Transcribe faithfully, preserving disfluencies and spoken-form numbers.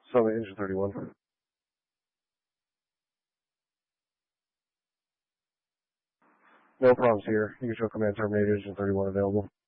Summit Engine thirty-one. No problems here. You can show command terminated, Engine thirty-one available.